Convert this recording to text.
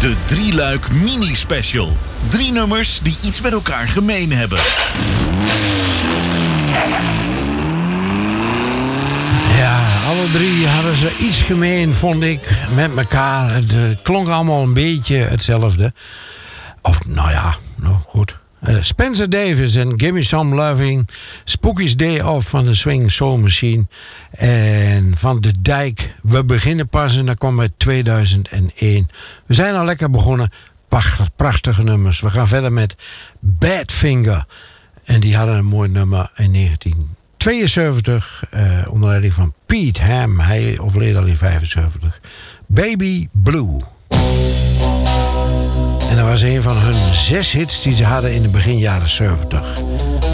De Drieluik mini-special. 3 nummers die iets met elkaar gemeen hebben. Ja, alle 3 hadden ze iets gemeen, vond ik, met elkaar. Het klonk allemaal een beetje hetzelfde. Of, nou ja, nou goed. Spencer Davis en Gimme Some Loving. Spooky's Day Off van de Swing Soul Machine. En van de Dijk. We beginnen pas en dat kwam uit 2001. We zijn al lekker begonnen. Prachtige nummers. We gaan verder met Badfinger. En die hadden een mooi nummer in 1972. Onder leiding van Pete Ham. Hij overleed al in 75. Baby Blue. En dat was een van hun 6 hits die ze hadden in de begin jaren 70.